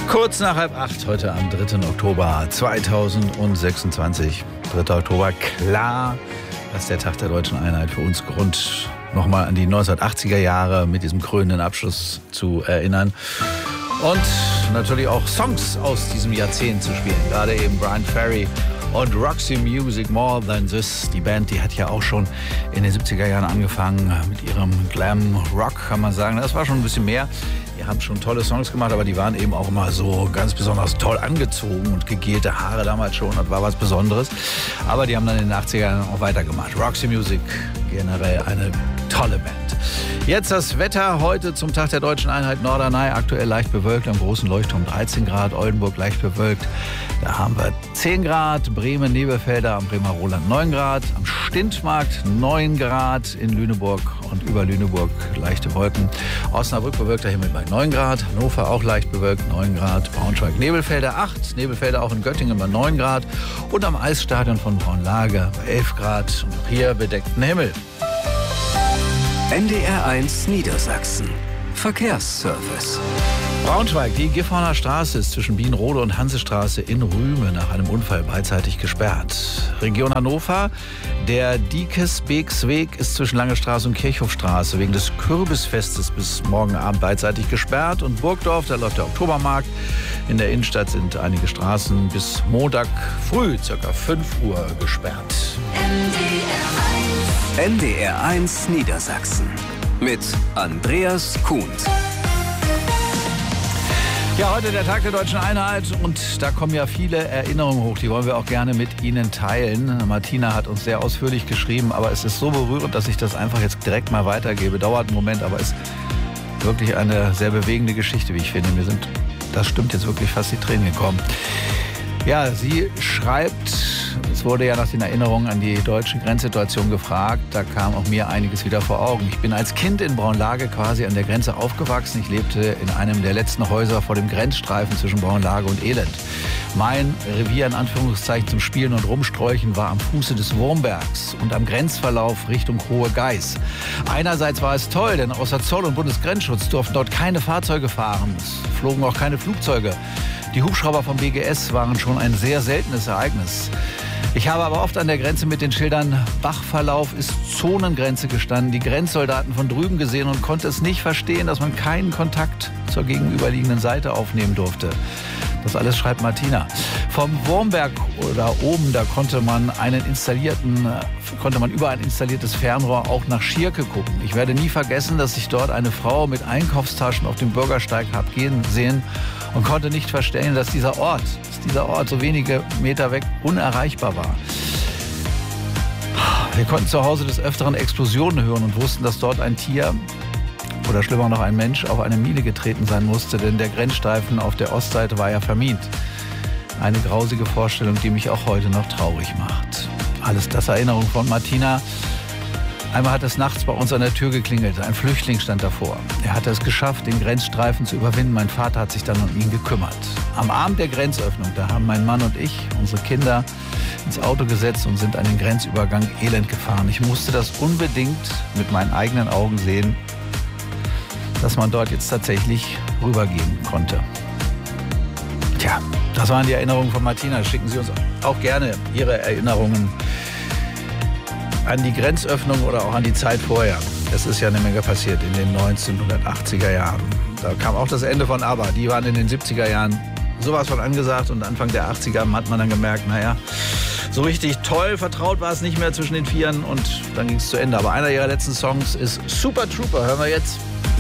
Kurz nach 7:30 heute am 3. Oktober 2026. 3. Oktober, klar, das ist der Tag der Deutschen Einheit. Für uns Grund, nochmal an die 1980er Jahre mit diesem krönenden Abschluss zu erinnern. Und natürlich auch Songs aus diesem Jahrzehnt zu spielen. Gerade eben Bryan Ferry und Roxy Music, More Than This. Die Band, die hat ja auch schon in den 70er Jahren angefangen mit ihrem Glam-Rock, kann man sagen. Das war schon ein bisschen mehr. Die haben schon tolle Songs gemacht, aber die waren eben auch immer so ganz besonders toll angezogen und gegelte Haare damals schon. Das war was Besonderes. Aber die haben dann in den 80er Jahren auch weitergemacht. Roxy Music, generell eine tolle Band. Jetzt das Wetter heute zum Tag der Deutschen Einheit. Norderney aktuell leicht bewölkt, am großen Leuchtturm 13 Grad, Oldenburg leicht bewölkt. Da haben wir 10 Grad, Bremen, Nebelfelder am Bremer Roland 9 Grad, am Stintmarkt 9 Grad, in Lüneburg und über Lüneburg leichte Wolken. Osnabrück bewölkter Himmel bei 9 Grad, Hannover auch leicht bewölkt 9 Grad, Braunschweig, Nebelfelder 8, Nebelfelder auch in Göttingen bei 9 Grad und am Eisstadion von Braunlage bei 11 Grad und auch hier bedeckten Himmel. NDR1 Niedersachsen. Verkehrsservice. Braunschweig, die Gifhorner Straße ist zwischen Bienenrode und Hansestraße in Rüme nach einem Unfall beidseitig gesperrt. Region Hannover, der Diekesbeeksweg ist zwischen Lange Straße und Kirchhofstraße wegen des Kürbisfestes bis morgen Abend beidseitig gesperrt. Und Burgdorf, da läuft der Oktobermarkt. In der Innenstadt sind einige Straßen bis Montag früh, ca. 5 Uhr, gesperrt. NDR1 Niedersachsen mit Andreas Kuhn. Ja, heute der Tag der Deutschen Einheit und da kommen ja viele Erinnerungen hoch, die wollen wir auch gerne mit Ihnen teilen. Martina hat uns sehr ausführlich geschrieben, aber es ist so berührend, dass ich das einfach jetzt direkt mal weitergebe. Dauert einen Moment, aber ist wirklich eine sehr bewegende Geschichte, wie ich finde. Das stimmt, jetzt wirklich fast die Tränen gekommen. Ja, sie schreibt, es wurde ja nach den Erinnerungen an die deutsche Grenzsituation gefragt. Da kam auch mir einiges wieder vor Augen. Ich bin als Kind in Braunlage quasi an der Grenze aufgewachsen. Ich lebte in einem der letzten Häuser vor dem Grenzstreifen zwischen Braunlage und Elend. Mein Revier in Anführungszeichen zum Spielen und Rumsträuchen war am Fuße des Wurmbergs und am Grenzverlauf Richtung Hohe Geiß. Einerseits war es toll, denn außer Zoll und Bundesgrenzschutz durften dort keine Fahrzeuge fahren. Es flogen auch keine Flugzeuge. Die Hubschrauber vom BGS waren schon ein sehr seltenes Ereignis. Ich habe aber oft an der Grenze mit den Schildern Bachverlauf ist Zonengrenze gestanden, die Grenzsoldaten von drüben gesehen und konnte es nicht verstehen, dass man keinen Kontakt zur gegenüberliegenden Seite aufnehmen durfte. Das alles schreibt Martina. Vom Wurmberg oder oben, da konnte man über ein installiertes Fernrohr auch nach Schierke gucken. Ich werde nie vergessen, dass ich dort eine Frau mit Einkaufstaschen auf dem Bürgersteig habe gehen sehen und konnte nicht verstehen, dass dieser Ort so wenige Meter weg unerreichbar war. Wir konnten zu Hause des Öfteren Explosionen hören und wussten, dass dort ein Tier oder schlimmer noch ein Mensch auf eine Mine getreten sein musste, denn der Grenzstreifen auf der Ostseite war ja vermint. Eine grausige Vorstellung, die mich auch heute noch traurig macht. Alles das Erinnerung von Martina. Einmal hat es nachts bei uns an der Tür geklingelt. Ein Flüchtling stand davor. Er hatte es geschafft, den Grenzstreifen zu überwinden. Mein Vater hat sich dann um ihn gekümmert. Am Abend der Grenzöffnung, da haben mein Mann und ich unsere Kinder ins Auto gesetzt und sind an den Grenzübergang Elend gefahren. Ich musste das unbedingt mit meinen eigenen Augen sehen, dass man dort jetzt tatsächlich rübergehen konnte. Tja, das waren die Erinnerungen von Martina. Schicken Sie uns auch gerne Ihre Erinnerungen an die Grenzöffnung oder auch an die Zeit vorher. Es ist ja eine Menge passiert in den 1980er Jahren. Da kam auch das Ende von ABBA. Die waren in den 70er Jahren sowas von angesagt und Anfang der 80er hat man dann gemerkt, naja, so richtig toll vertraut war es nicht mehr zwischen den Vieren und dann ging es zu Ende. Aber einer ihrer letzten Songs ist Super Trooper. Hören wir jetzt.